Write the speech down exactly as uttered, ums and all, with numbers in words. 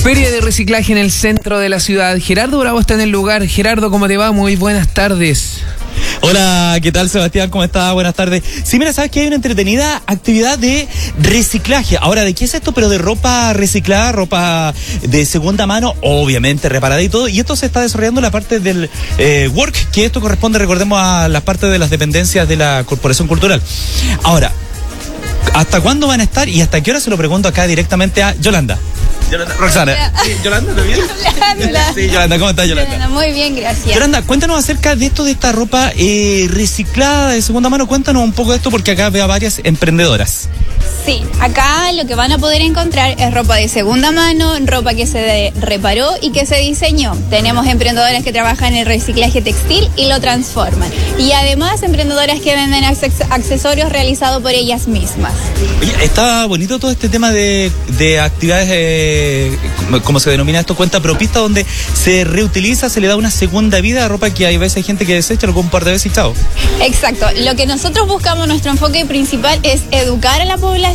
Feria de reciclaje en el centro de la ciudad. Gerardo Bravo está en el lugar. Gerardo, ¿cómo te va? Muy buenas tardes. Hola, ¿qué tal, Sebastián? ¿Cómo estás? Buenas tardes. Sí, mira, sabes que hay una entretenida actividad de reciclaje. Ahora, ¿de qué es esto? Pero de ropa reciclada, ropa de segunda mano, obviamente reparada y todo. Y esto se está desarrollando en la parte del eh, work, que esto corresponde, recordemos, a las partes de las dependencias de la Corporación Cultural. Ahora, ¿hasta cuándo van a estar y hasta qué hora? Se lo pregunto acá directamente a Yolanda. Yolanda, Roxana. Sí, Yolanda, ¿lo bien? Yolanda. Sí, Yolanda, ¿cómo estás, Yolanda? Yolanda, muy bien, gracias. Yolanda, cuéntanos acerca de esto, de esta ropa eh, reciclada de segunda mano. Cuéntanos un poco de esto, porque acá veo a varias emprendedoras. Sí, acá lo que van a poder encontrar es ropa de segunda mano, ropa que se de- reparó y que se diseñó. Tenemos emprendedoras que trabajan en el reciclaje textil y lo transforman. Y además emprendedoras que venden acces- accesorios realizados por ellas mismas. Oye, está bonito todo este tema de, de actividades, eh, como se denomina esto, cuenta propista, donde se reutiliza, se le da una segunda vida a ropa que hay veces hay gente que desecha, lo compra un par de veces y chao. Exacto. Lo que nosotros buscamos, nuestro enfoque principal es educar a la población